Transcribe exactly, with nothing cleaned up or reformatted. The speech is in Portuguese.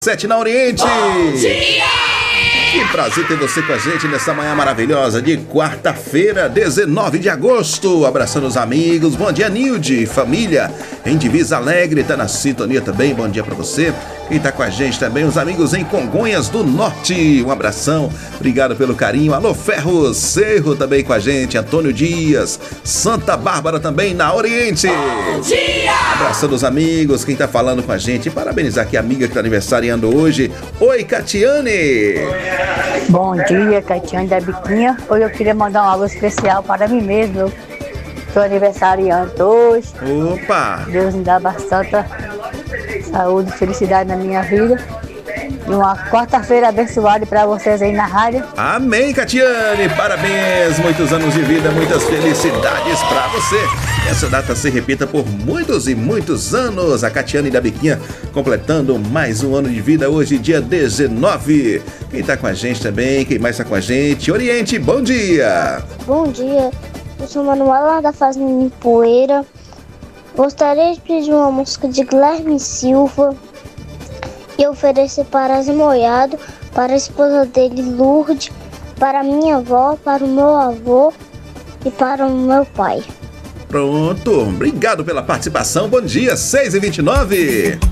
Sete na Oriente. Bom dia! Que prazer ter você com a gente nessa manhã maravilhosa de quarta-feira, dezenove de agosto. Abraçando os amigos. Bom dia, Nilde, família em Divisa Alegre, tá na sintonia também. Bom dia pra você. Quem tá com a gente também, os amigos em Congonhas do Norte. Um abração, obrigado pelo carinho. Alô, Ferro Cerro também com a gente. Antônio Dias, Santa Bárbara também na Oriente. Bom dia! Abraçando os amigos, quem tá falando com a gente. Parabenizar aqui a amiga que tá aniversariando hoje. Oi, Catiane! Bom dia, Catiane da Biquinha. Hoje eu queria mandar um alô especial para mim mesmo. Eu estou aniversariando hoje. Opa! Deus me dá bastante saúde e felicidade na minha vida. E uma quarta-feira abençoada para vocês aí na rádio. Amém, Catiane! Parabéns! Muitos anos de vida, muitas felicidades para você. Essa data se repita por muitos e muitos anos. A Catiane da Biquinha completando mais um ano de vida hoje, dia dezenove. Quem tá com a gente também, quem mais tá com a gente? Oriente, bom dia! Bom dia, eu sou Manuela da Fazenda em Poeira. Gostaria de pedir uma música de Guilherme Silva e oferecer para Zé Moiado, para a esposa dele, Lourdes, para minha avó, para o meu avô e para o meu pai. Pronto, obrigado pela participação. Bom dia, seis e vinte e nove.